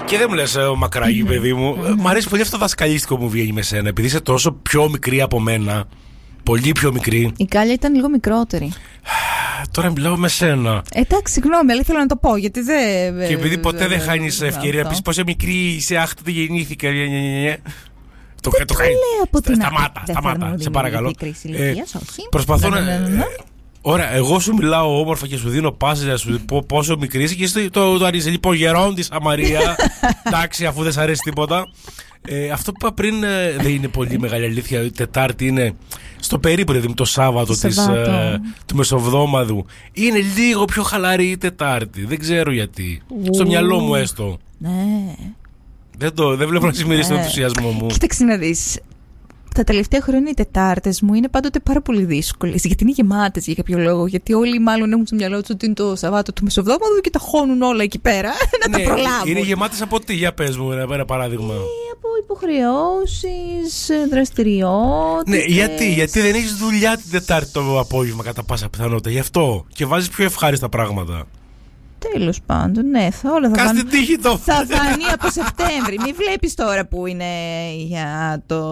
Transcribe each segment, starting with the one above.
Και δεν μου λες μακράγι, παιδί μου. Μ' αρέσει πολύ αυτό το δασκαλίστικο που μου βγαίνει με σένα. Επειδή είσαι τόσο πιο μικρή από μένα. Πολύ πιο μικρή. Η Κάλια ήταν λίγο μικρότερη. Τώρα μιλάω με σένα. Εντάξει, συγγνώμη, αλλά ήθελα να το πω γιατί δεν. Και επειδή ποτέ δεν χάνεις ευκαιρία να πεις πόσο μικρή είσαι, αχ, τότε γεννήθηκα. Το κάνει. Σταμάτα, σε παρακαλώ. Προσπαθώ να. Ωραία, εγώ σου μιλάω όμορφα και σου δίνω πάσες να σου πω πόσο μικρή είσαι και εσύ το αρέσει. Λοιπόν, γερόντισσα Μαρία. Εντάξει, αφού δεν σ' αρέσει τίποτα. Αυτό που είπα πριν δεν είναι πολύ μεγάλη αλήθεια. Η Τετάρτη είναι στο περίπου, δηλαδή το Σάββατο του Μεσοβδόμαδου. Είναι λίγο πιο χαλαρή η Τετάρτη. Δεν ξέρω γιατί. Στο μυαλό μου έστω. Ναι. Δεν βλέπω να συμμερίσει τον ενθουσιασμό μου. Κοίταξε να δεις. Τα τελευταία χρόνια οι Τετάρτες μου είναι πάντοτε πάρα πολύ δύσκολες. Γιατί είναι γεμάτες για κάποιο λόγο. Γιατί όλοι μάλλον έχουν στο μυαλό τους ότι είναι το Σαββάτο του Μεσοβδόμαδου και τα χώνουν όλα εκεί πέρα. Να τα προλάβουν. Είναι γεμάτες από τι, για πες μου ένα παράδειγμα. Από υποχρεώσεις, δραστηριότητες. Ναι, γιατί δεν έχεις δουλειά την Τετάρτη το απόγευμα κατά πάσα πιθανότητα. Γι' αυτό. Και βάζεις πιο ευχάριστα πράγματα. Τέλος πάντων, ναι, όλα θα φανεί. Θα φανεί από Σεπτέμβρη. Μην βλέπεις τώρα που είναι για το.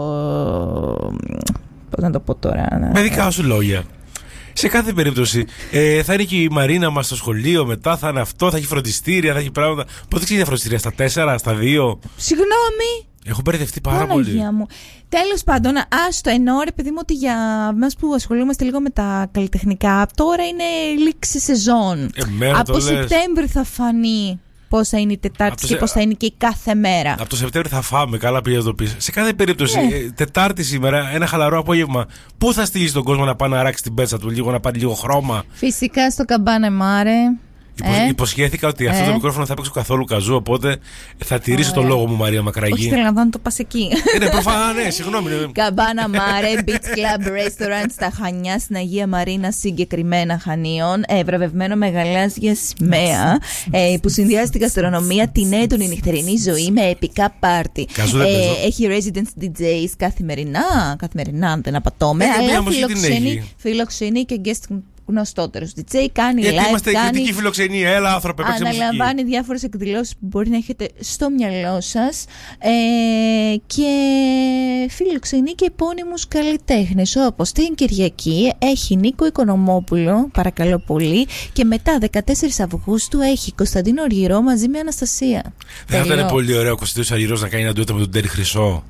Πώς να το πω τώρα. Με δικά σου λόγια. Σε κάθε περίπτωση θα είναι και η Μαρίνα μας στο σχολείο μετά, θα είναι αυτό, θα έχει φροντιστήρια, θα έχει πράγματα. Πότε ξεκινάει φροντιστήρια, στα 4, στα 2. Συγγνώμη. Έχω μπερδευτεί πάρα πολύ. Τέλος πάντων, άστο, εννοώ ρε παιδί μου ότι για μας που ασχολούμαστε λίγο με τα καλλιτεχνικά, τώρα είναι λήξη σεζόν. Από Σεπτέμβρη θα φανεί πώς θα είναι η Τετάρτη και πώς θα είναι και η κάθε μέρα. Από το Σεπτέμβρη θα φάμε, καλά πήγες να το πεις. Σε κάθε περίπτωση, Τετάρτη σήμερα, ένα χαλαρό απόγευμα, πού θα στείλεις τον κόσμο να πάει να ράξει την πέτσα του λίγο, να πάρει λίγο χρώμα? Φυσικά στο Καμπάνε Μάρε. Υποσχέθηκα ότι αυτό το μικρόφωνο θα παίξω καθόλου καζού, οπότε θα τηρήσω το λόγο μου, Μαρία Μακραγή. Όχι, θέλω να δω να το πας εκεί. Ναι, προφανώς, ναι, συγγνώμη. Καμπάνα Μάρε, Beach Club Restaurant στα Χανιά, στην Αγία Μαρίνα, συγκεκριμένα Χανίων. Βραβευμένο με γαλάζια σημαία που συνδυάζει την γαστρονομία, την έντονη νυχτερινή ζωή με επικά πάρτι. Έχει residence DJs καθημερινά, αν δεν απατώμε. Αλλά φιλοξενεί και guest γνωστότερος DJ, κάνει γιατί live, είμαστε κριτική φιλοξενία, έλα άνθρωπε, παίξε μουσική. Αναλαμβάνει διάφορες εκδηλώσεις που μπορεί να έχετε στο μυαλό σας και φιλοξενεί και επώνυμους καλλιτέχνες, όπως την Κυριακή έχει Νίκο Οικονομόπουλο, παρακαλώ πολύ, και μετά 14 Αυγούστου έχει Κωνσταντίνο Αργυρό μαζί με Αναστασία. Δεν θα ήταν πολύ ωραίο ο Κωνσταντίνος Αργυρός να κάνει ένα ντουέτο με τον Τέρι Χρυσό?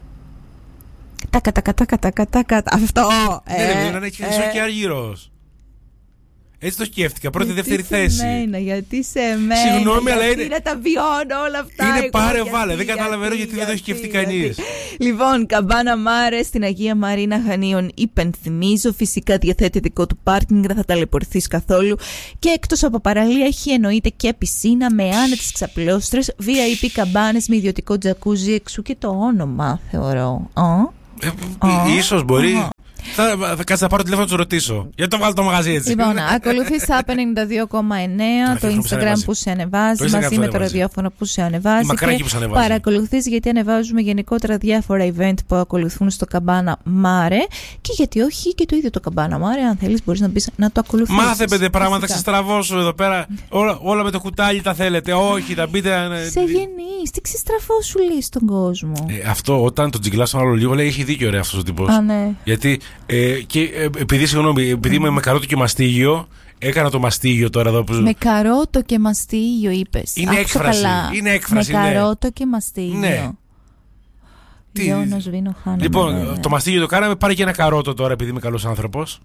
Αυτό. Ναι, να έχει Χρυσό και Αργυρός. Έτσι το σκέφτηκα, πρώτη, δεύτερη θέση. Γιατί σε μένα. Συγγνώμη, αλλά είναι. Να τα βιώνω όλα αυτά. Είναι πάρε βάλε, δεν καταλαβαίνω γιατί δεν το έχει σκεφτεί κανείς. Λοιπόν, Καμπάνα Μάρε στην Αγία Μαρίνα Χανίων, υπενθυμίζω. Φυσικά διαθέτει δικό του πάρκινγκ, δεν θα ταλαιπωρηθείς καθόλου. Και εκτός από παραλία έχει εννοείται και πισίνα με άνετες ξαπλώστρες, VIP καμπάνες με ιδιωτικό τζακούζι, εξού και το όνομα, θεωρώ. Ίσως μπορεί. Θα κάτσε να πάρω τηλέφωνο να του ρωτήσω. Γιατί το βγάλω το μαγαζί έτσι. Λοιπόν, ακολουθείς τα 92,9, το Instagram που σε ανεβάζει, μαζί με το ραδιόφωνο που σε ανεβάζει. Και παρακολουθείς γιατί ανεβάζουμε γενικότερα διάφορα event που ακολουθούν στο Καμπάνα Μάρε. Και γιατί όχι και το ίδιο το Καμπάνα Μάρε, αν θέλεις μπορείς να μπεις να το ακολουθήσεις. Μάθε 5 πράγματα, ξεστραβώσω εδώ πέρα. Όλα με το κουτάλι τα θέλετε. Όχι, τα μπείτε. Σε γεννείς, τι ξεστραβώσου λέει στον κόσμο. Αυτό όταν τον τζιγκλάς τον άλλο λίγο λέει έχει δίκιο ρε αυτός ο τύπος. Γιατί. Επειδή είμαι με καρότο και μαστίγιο, έκανα το μαστίγιο τώρα εδώ. Με καρότο και μαστίγιο είπες. Είναι έκφραση. Είναι έκφραση. Με καρότο και μαστίγιο. Ναι. Βίνο, Χάνα, λοιπόν, το μαστίγιο το κάναμε. Πάρε και ένα καρότο τώρα, επειδή είμαι καλός άνθρωπος.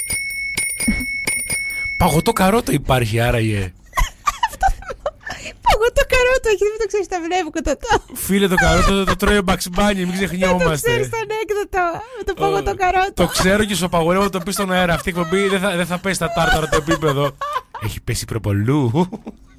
Παγωτό καρότο υπάρχει, άραγε. Παγωτό καρότο, όχι, δεν το ξέρεις, τα βλέπω. Φίλε, το καρότο το τρώει ο Bugs Bunny, μην ξεχνιόμαστε. Δεν το ξέρεις το ανέκδοτο με το παγωτό καρότο. Το ξέρω και σου απαγορεύω να το πεις στον αέρα. Αυτή η εκπομπή δεν θα πέσει στα τάρταρα το επίπεδο. Έχει πέσει προπολού.